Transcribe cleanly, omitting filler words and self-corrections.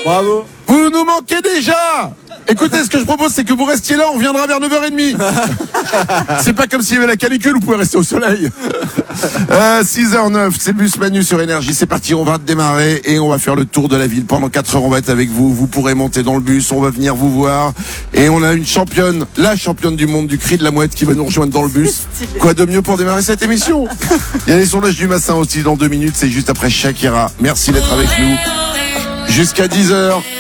Bravo. Vous nous manquez déjà. Écoutez, ce que je propose, c'est que vous restiez là, on reviendra vers 9h30. C'est pas comme s'il y avait la canicule, vous pouvez rester au soleil. 6h09, c'est Bus Manu sur Énergie, c'est parti, on va démarrer et on va faire le tour de la ville. Pendant 4 heures, on va être avec vous, vous pourrez monter dans le bus, on va venir vous voir. Et on a une championne, la championne du monde du cri de la mouette qui va nous rejoindre dans le bus. Quoi de mieux pour démarrer cette émission? Il y a les sondages du Massin aussi dans 2 minutes, c'est juste après Shakira. Merci d'être avec nous. Jusqu'à 10h.